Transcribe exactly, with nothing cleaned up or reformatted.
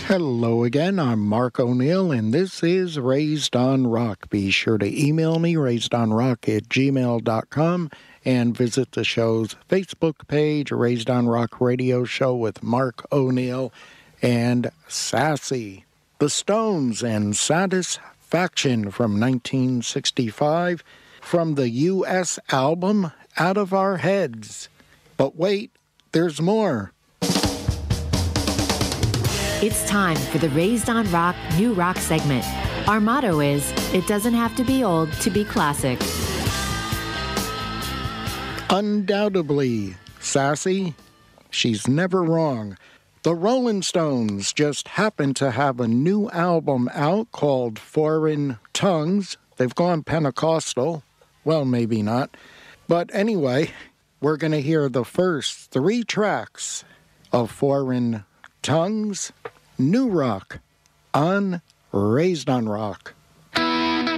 Hello again, I'm Mark O'Neill, and this is Raised on Rock. Be sure to email me, raisedonrock at gmail dot com, and visit the show's Facebook page, Raised on Rock Radio Show with Mark O'Neill and Sassy. The Stones and Satisfaction from nineteen sixty-five, from the U S album Out of Our Heads. But wait, there's more. It's time for the Raised on Rock New Rock segment. Our motto is, it doesn't have to be old to be classic. Undoubtedly, Sassy, she's never wrong. The Rolling Stones just happened to have a new album out called Foreign Tongues. They've gone Pentecostal. Well, maybe not. But anyway, we're going to hear the first three tracks of Foreign Tongues, New Rock, on Raised on Rock.